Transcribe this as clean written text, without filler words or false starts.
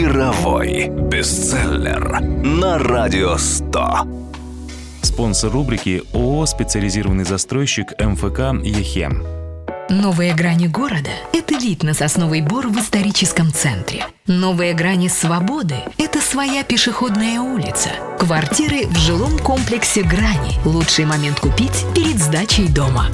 Мировой бестселлер на Радио 100. Спонсор рубрики ООО «Специализированный застройщик МФК «Ехем». Новые грани города – это вид на Сосновый Бор в историческом центре. Новые грани свободы – это своя пешеходная улица. Квартиры в жилом комплексе «Грани». Лучший момент купить перед сдачей дома.